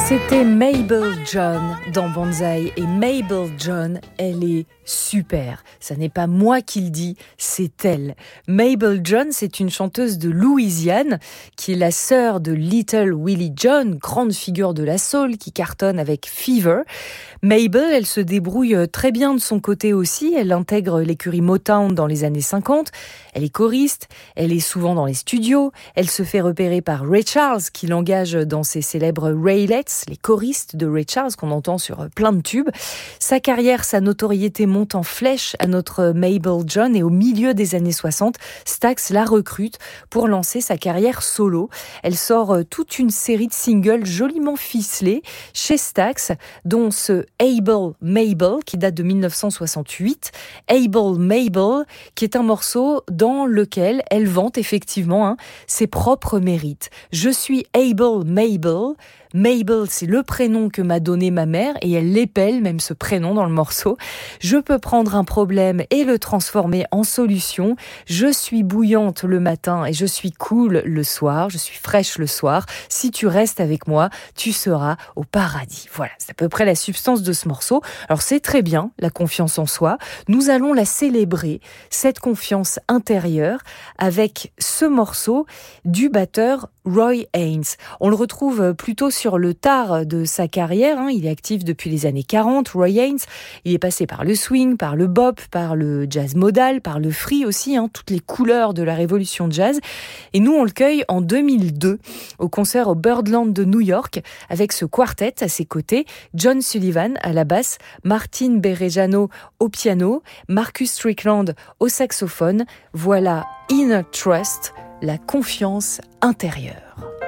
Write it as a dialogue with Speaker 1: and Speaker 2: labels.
Speaker 1: C'était Mabel John dans Banzai. Et Mabel John, elle est super. Ça n'est pas moi qui le dis, c'est elle. Mabel John, c'est une chanteuse de Louisiane qui est la sœur de Little Willie John, grande figure de la soul qui cartonne avec Fever. Mabel, elle se débrouille très bien de son côté aussi. Elle intègre l'écurie Motown dans les années 50. Elle est choriste, elle est souvent dans les studios. Elle se fait repérer par Ray Charles qui l'engage dans ses célèbres Raelettes, les choristes de Ray Charles qu'on entend sur plein de tubes. Sa carrière, sa notoriété monte en flèche à notre Mabel John et au milieu des années 60, Stax la recrute pour lancer sa carrière solo. Elle sort toute une série de singles joliment ficelés chez Stax, dont ce Able Mabel qui date de 1968. Able Mabel qui est un morceau dans lequel elle vante effectivement ses propres mérites. Je suis Able Mabel. Mabel, c'est le prénom que m'a donné ma mère et elle l'épelle, même ce prénom dans le morceau. Je peux prendre un problème et le transformer en solution. Je suis bouillante le matin et je suis cool le soir. Je suis fraîche le soir. Si tu restes avec moi, tu seras au paradis. Voilà, c'est à peu près la substance de ce morceau. Alors c'est très bien, la confiance en soi. Nous allons la célébrer, cette confiance intérieure, avec ce morceau du batteur Roy Haynes. On le retrouve plutôt sur le tard de sa carrière. Il est actif depuis les années 40, Roy Haynes. Il est passé par le swing, par le bop, par le jazz modal, par le free aussi, toutes les couleurs de la révolution jazz. Et nous, on le cueille en 2002 au concert au Birdland de New York avec ce quartet à ses côtés, John Sullivan à la basse, Martin Berejano au piano, Marcus Strickland au saxophone. Voilà Inner Trust, la confiance intérieure.